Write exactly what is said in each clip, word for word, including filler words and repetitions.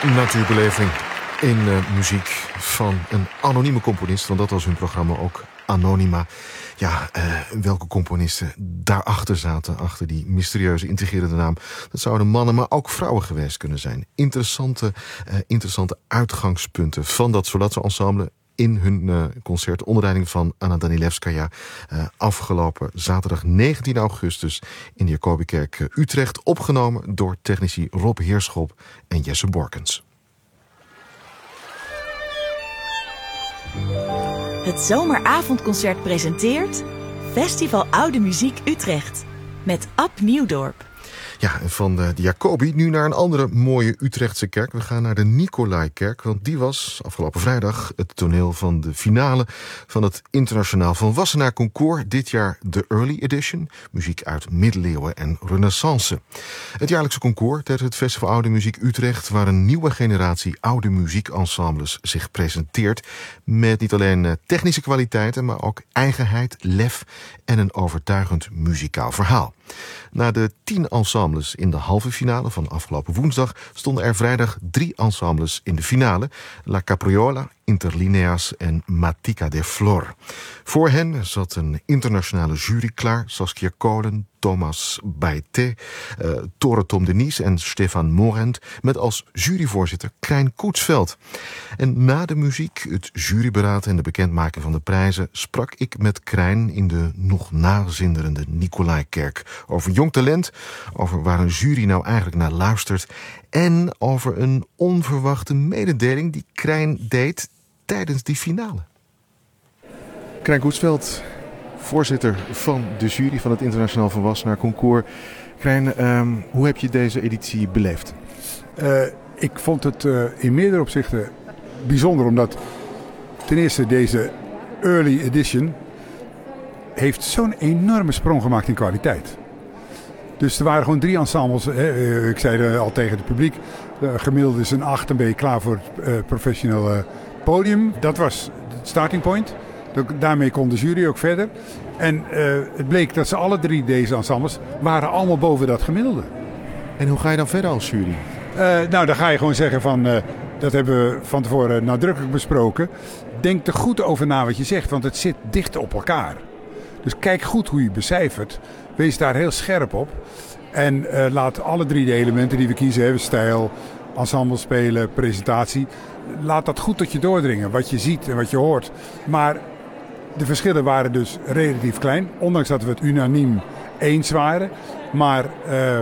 Natuurbeleving in uh, muziek van een anonieme componist. Want dat was hun programma ook, Anonima. Ja, uh, welke componisten daarachter zaten, achter die mysterieuze, intrigerende naam. Dat zouden mannen, maar ook vrouwen geweest kunnen zijn. Interessante, uh, interessante uitgangspunten van dat Solatso ensemble in hun uh, concert onder leiding van Anna Danilevskaya. Uh, afgelopen zaterdag negentien augustus in de Jacobikerk uh, Utrecht. Opgenomen door technici Rob Heerschop en Jesse Borkens. Het zomeravondconcert presenteert Festival Oude Muziek Utrecht met Ab Nieuwdorp. Ja, en van de, de Jacobi nu naar een andere mooie Utrechtse kerk. We gaan naar de Nicolaikerk, want die was afgelopen vrijdag het toneel van de finale van het Internationaal Van Wassenaar Concours. Dit jaar de Early Edition, muziek uit middeleeuwen en renaissance. Het jaarlijkse concours tijdens het Festival Oude Muziek Utrecht, waar een nieuwe generatie oude muziekensembles zich presenteert. Met niet alleen technische kwaliteiten, maar ook eigenheid, lef en een overtuigend muzikaal verhaal. Na de tien ensembles in de halve finale van afgelopen woensdag stonden er vrijdag drie ensembles in de finale. La Capriola, Interlineas en Matica de Flor. Voor hen zat een internationale jury klaar. Saskia Kolen, Thomas Baité, uh, Tore Tom Denies en Stefan Morent, met als juryvoorzitter Krijn Koetsveld. En na de muziek, het juryberaad en de bekendmaking van de prijzen sprak ik met Krijn in de nog nazinderende Nicolaikerk over jong talent, over waar een jury nou eigenlijk naar luistert en over een onverwachte mededeling die Krijn deed tijdens die finale. Krijn Koetsveld, voorzitter van de jury van het Internationaal Van Wassenaar Concours. Krijn, um, hoe heb je deze editie beleefd? Uh, ik vond het uh, in meerdere opzichten bijzonder, omdat ten eerste deze Early Edition heeft zo'n enorme sprong gemaakt in kwaliteit. Dus er waren gewoon drie ensembles. Hè, ik zei al tegen het publiek, uh, gemiddeld is een acht, dan ben je klaar voor het uh, professionele podium. Dat was het starting point. Daarmee kon de jury ook verder. En uh, het bleek dat ze alle drie deze ensembles waren allemaal boven dat gemiddelde. En hoe ga je dan verder als jury? Uh, nou, dan ga je gewoon zeggen van, uh, dat hebben we van tevoren nadrukkelijk besproken. Denk er goed over na wat je zegt, want het zit dicht op elkaar. Dus kijk goed hoe je becijfert. Wees daar heel scherp op. En uh, laat alle drie de elementen die we kiezen, hebben, stijl, ensemble spelen, presentatie, laat dat goed tot je doordringen. Wat je ziet en wat je hoort. Maar de verschillen waren dus relatief klein. Ondanks dat we het unaniem eens waren. Maar uh,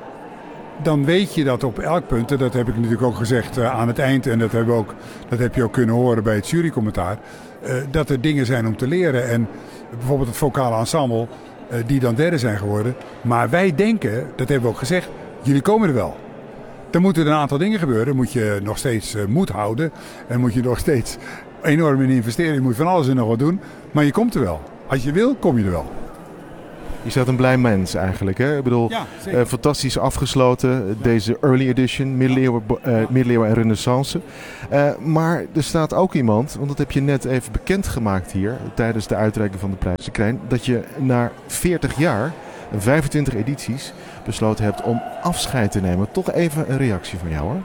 dan weet je dat op elk punt, en dat heb ik natuurlijk ook gezegd uh, aan het eind. En dat, hebben we ook, dat heb je ook kunnen horen bij het jurycommentaar. Uh, dat er dingen zijn om te leren. En bijvoorbeeld het vocale ensemble, uh, die dan derde zijn geworden. Maar wij denken, dat hebben we ook gezegd, jullie komen er wel. Dan moeten er een aantal dingen gebeuren. Moet je nog steeds uh, moed houden. En moet je nog steeds enorm in investeren. Je moet van alles en nog wat doen. Maar je komt er wel. Als je wil, kom je er wel. Je staat een blij mens eigenlijk, hè? Ik bedoel, ja, uh, fantastisch afgesloten. Ja. Deze early edition, middeleeuwen, uh, middeleeuwen en renaissance. Uh, maar er staat ook iemand, want dat heb je net even bekendgemaakt hier tijdens de uitreiking van de prijs, Krijn, dat je na veertig jaar en vijfentwintig edities besloten hebt om afscheid te nemen. Toch even een reactie van jou, hoor.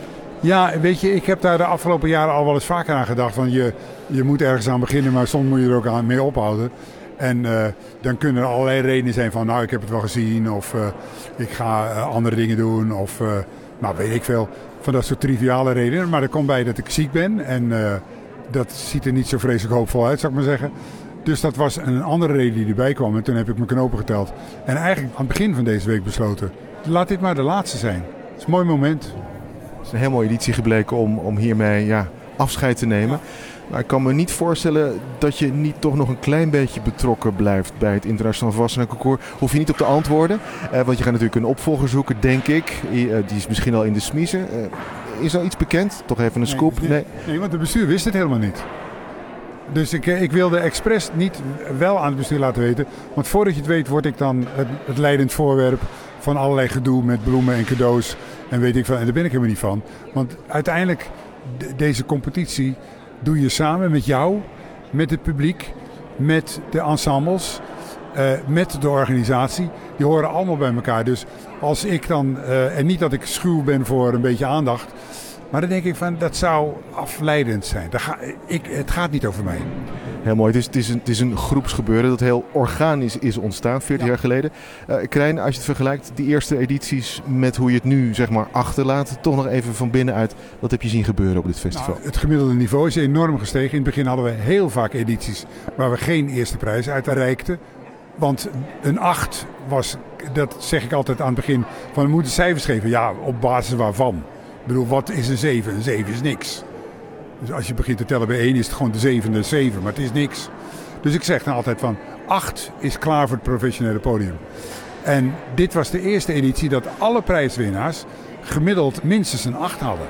Ja, weet je, ik heb daar de afgelopen jaren al wel eens vaker aan gedacht. Van je, je moet ergens aan beginnen, maar soms moet je er ook aan mee ophouden. En uh, dan kunnen er allerlei redenen zijn van, nou, ik heb het wel gezien. Of uh, ik ga uh, andere dingen doen. Of, uh, nou, weet ik veel. Van dat soort triviale redenen. Maar er komt bij dat ik ziek ben. En uh, dat ziet er niet zo vreselijk hoopvol uit, zou ik maar zeggen. Dus dat was een andere reden die erbij kwam. En toen heb ik mijn knopen geteld. En eigenlijk aan het begin van deze week besloten, laat dit maar de laatste zijn. Het is een mooi moment. Het is een heel mooie editie gebleken om, om hiermee ja, afscheid te nemen. Maar ik kan me niet voorstellen dat je niet toch nog een klein beetje betrokken blijft bij het Internationaal Van Wassenaar Concours. Hoef je niet op te antwoorden. Uh, want je gaat natuurlijk een opvolger zoeken, denk ik. Uh, die is misschien al in de smiezen. Uh, is al iets bekend? Toch even een scoop? Nee, nee. nee want het bestuur wist het helemaal niet. Dus ik, ik wilde expres niet wel aan het bestuur laten weten. Want voordat je het weet, word ik dan het, het leidend voorwerp van allerlei gedoe met bloemen en cadeaus. En weet ik veel. En daar ben ik helemaal niet van. Want uiteindelijk, de, deze competitie doe je samen met jou, met het publiek, met de ensembles, uh, met de organisatie. Die horen allemaal bij elkaar. Dus als ik dan, uh, en niet dat ik schuw ben voor een beetje aandacht, Maar dan denk ik van, dat zou afleidend zijn. Dat ga, ik, het gaat niet over mij. Heel mooi. Het is, het, is een, het is een groepsgebeuren dat heel organisch is ontstaan, veertig ja. jaar geleden. Uh, Krijn, als je het vergelijkt, die eerste edities met hoe je het nu zeg maar achterlaat, toch nog even van binnenuit, wat heb je zien gebeuren op dit festival? Nou, het gemiddelde niveau is enorm gestegen. In het begin hadden we heel vaak edities waar we geen eerste prijs uitreikten. Want een acht was, dat zeg ik altijd aan het begin, van we moeten cijfers geven. Ja, op basis waarvan? Ik bedoel, wat is een zeven? Een zeven is niks. Dus als je begint te tellen bij één is het gewoon de zevende zeven, maar het is niks. Dus ik zeg dan altijd van acht is klaar voor het professionele podium. En dit was de eerste editie dat alle prijswinnaars gemiddeld minstens een acht hadden.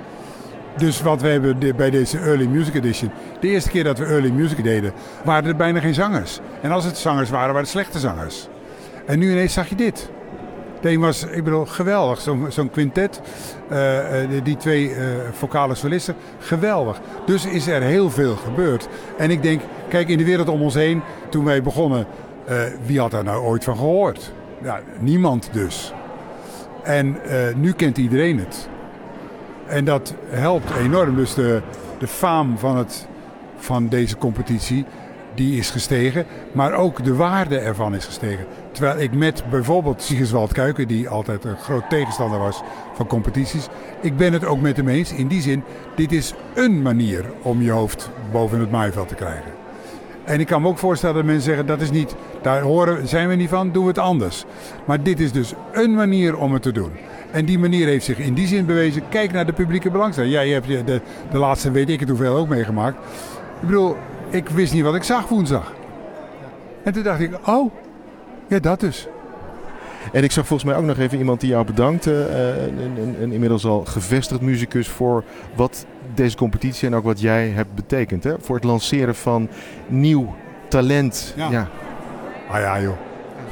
Dus wat we hebben bij deze Early Music Edition, de eerste keer dat we Early Music deden, waren er bijna geen zangers. En als het zangers waren, waren het slechte zangers. En nu ineens zag je dit. De een was, ik bedoel, geweldig. Zo'n, zo'n quintet, uh, die twee uh, vocale solisten, geweldig. Dus is er heel veel gebeurd. En ik denk, kijk, in de wereld om ons heen, toen wij begonnen, uh, wie had daar nou ooit van gehoord? Ja, niemand dus. En uh, nu kent iedereen het. En dat helpt enorm. Dus de, de faam van, het, van deze competitie, die is gestegen. Maar ook de waarde ervan is gestegen. Terwijl ik met bijvoorbeeld Sigurdswald Kuiken, die altijd een groot tegenstander was van competities. Ik ben het ook met hem eens. In die zin, dit is een manier om je hoofd boven het maaiveld te krijgen. En ik kan me ook voorstellen dat mensen zeggen, dat is niet, daar horen, zijn we niet van, doen we het anders. Maar dit is dus een manier om het te doen. En die manier heeft zich in die zin bewezen. Kijk naar de publieke belangstelling. Ja, je hebt de, de, de laatste weet ik het hoeveel ook meegemaakt. Ik bedoel, ik wist niet wat ik zag woensdag. En toen dacht ik, oh, ja dat dus. En ik zag volgens mij ook nog even iemand die jou bedankte. Uh, een, een, een inmiddels al gevestigd muzikus voor wat deze competitie en ook wat jij hebt betekend. Hè? Voor het lanceren van nieuw talent. Ja. ja. Ah ja joh.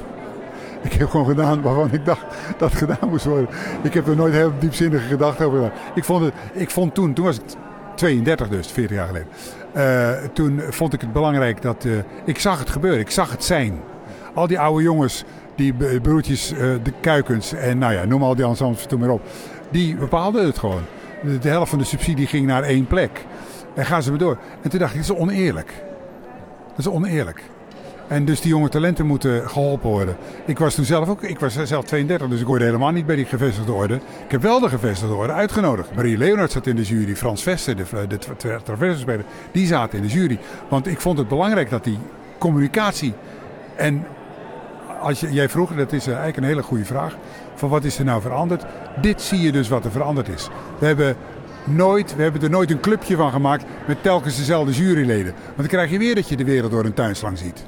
Ik heb gewoon gedaan waarvan ik dacht dat het gedaan moest worden. Ik heb er nooit heel diepzinnige gedachten over gedaan. Ik vond, het, ik vond toen, toen was ik tweeëndertig dus, veertig jaar geleden. Uh, toen vond ik het belangrijk dat, uh, ik zag het gebeuren, ik zag het zijn. Al die oude jongens, die broertjes, uh, de Kuikens en nou ja, noem al die ensembles toen maar op. Die bepaalden het gewoon. De, de helft van de subsidie ging naar één plek. En gaan ze maar door. En toen dacht ik, dat is oneerlijk. Dat is oneerlijk. En dus die jonge talenten moeten geholpen worden. Ik was toen zelf ook, ik was zelf tweeëndertig, dus ik hoorde helemaal niet bij die gevestigde orde. Ik heb wel de gevestigde orde uitgenodigd. Marie Leonard zat in de jury, Frans Vester, de, de, de traversenspeler, die zaten in de jury. Want ik vond het belangrijk dat die communicatie en als je, jij vroeg, dat is eigenlijk een hele goede vraag, van wat is er nou veranderd? Dit zie je dus wat er veranderd is. We hebben nooit, we hebben er nooit een clubje van gemaakt met telkens dezelfde juryleden. Want dan krijg je weer dat je de wereld door een tuinslang ziet.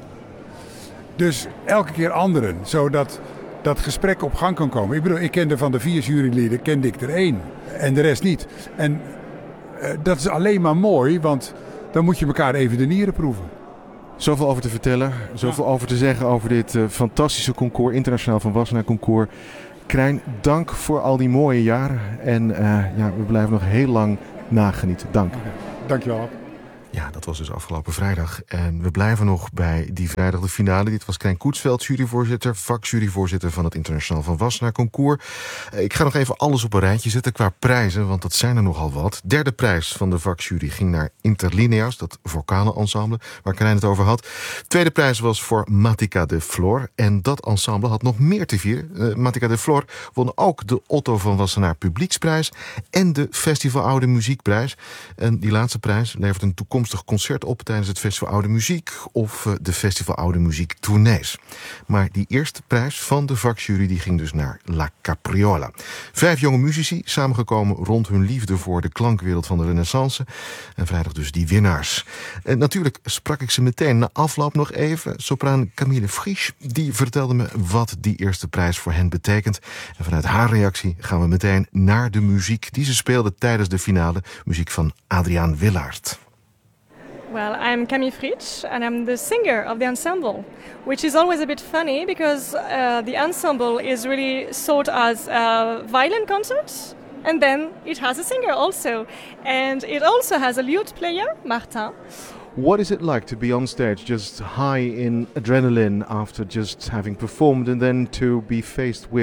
Dus elke keer anderen, zodat dat gesprek op gang kan komen. Ik bedoel, ik kende van de vier juryleden, kende ik er één en de rest niet. En uh, dat is alleen maar mooi, want dan moet je elkaar even de nieren proeven. Zoveel over te vertellen, zoveel ja. over te zeggen over dit uh, fantastische concours, internationaal van Wassenaar concours. Krijn, dank voor al die mooie jaren en uh, ja, we blijven nog heel lang nagenieten. Dank. Okay. Dankjewel. Ja, dat was dus afgelopen vrijdag. En we blijven nog bij die vrijdag de finale. Dit was Krijn Koetsveld, juryvoorzitter, vakjuryvoorzitter van het Internationaal van Wassenaar concours. Ik ga nog even alles op een rijtje zetten qua prijzen, want dat zijn er nogal wat. Derde prijs van de vakjury ging naar Interlinea's, dat vocale ensemble waar Krijn het over had. Tweede prijs was voor Matica de Flor. En dat ensemble had nog meer te vieren. Uh, Matica de Flor won ook de Otto van Wassenaar Publieksprijs en de Festival Oude Muziekprijs. En die laatste prijs levert een toekomstig concert op tijdens het Festival Oude Muziek of de Festival Oude Muziek tournees. Maar die eerste prijs van de vakjury die ging dus naar La Capriola. Vijf jonge muzici samengekomen rond hun liefde voor de klankwereld van de Renaissance. En vrijdag dus die winnaars. En natuurlijk sprak ik ze meteen na afloop nog even. Sopraan Camille Frisch, die vertelde me wat die eerste prijs voor hen betekent. En vanuit haar reactie gaan we meteen naar de muziek die ze speelde tijdens de finale. Muziek van Adriaan Willaert. Well, I'm Camille Fritsch and I'm the singer of the ensemble, which is always a bit funny because uh, the ensemble is really thought as a violin concert and then it has a singer also. And it also has a lute player, Martin. What is it like to be on stage just high in adrenaline after just having performed and then to be faced with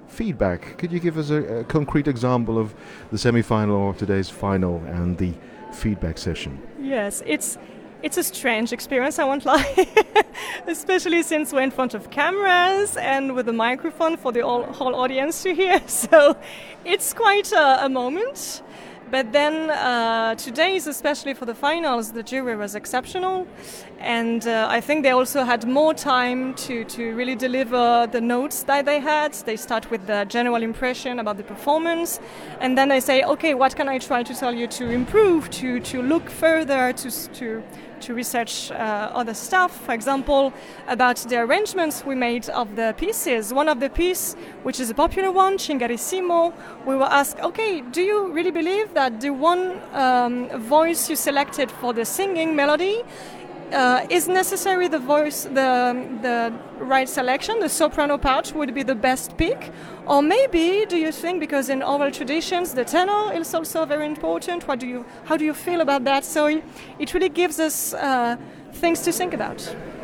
feedback. Could you give us a, a concrete example of the semi-final or today's final and the feedback session? Yes, it's it's a strange experience, I won't lie, especially since we're in front of cameras and with a microphone for the all, whole audience to hear. So it's quite a, a moment. But then uh, today's, especially for the finals, the jury was exceptional. And uh, I think they also had more time to, to really deliver the notes that they had. They start with the general impression about the performance. And then they say, okay, what can I try to tell you to improve, to, to look further, to, to, to research uh, other stuff. For example, about the arrangements we made of the pieces. One of the pieces, which is a popular one, Cingarissimo, we were asked, okay, do you really believe that the one um, voice you selected for the singing melody Uh, is necessary the voice, the the right selection, the soprano part would be the best pick? Or maybe, do you think, because in oral traditions the tenor is also very important, what do you, how do you feel about that? So it really gives us uh, things to think about.